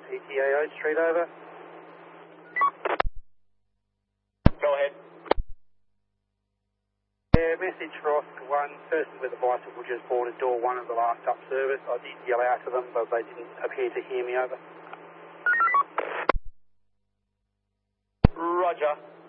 CTAO Street over. Go ahead. Yeah, message for Oscar 1. Person with a bicycle just boarded door 1 of the last up service. I did yell out to them, but they didn't appear to hear me over. Roger.